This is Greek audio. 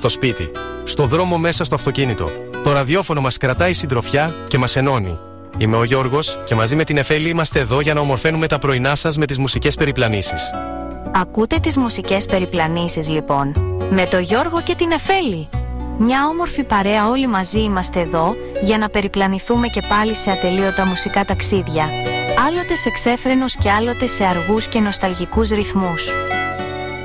στο σπίτι, στο δρόμο, μέσα στο αυτοκίνητο. Το ραδιόφωνο μας κρατάει συντροφιά και μας ενώνει. Είμαι ο Γιώργος και μαζί με την Εφέλη είμαστε εδώ για να ομορφαίνουμε τα πρωινά σας με τις μουσικές περιπλανήσεις. Ακούτε τις μουσικές περιπλανήσεις λοιπόν, με το Γιώργο και την Εφέλη. Μια όμορφη παρέα, όλοι μαζί είμαστε εδώ για να περιπλανηθούμε και πάλι σε ατελείωτα μουσικά ταξίδια. Άλλοτε σε ξέφρενους και άλλοτε σε αργούς και νοσταλγικούς ρυθμούς.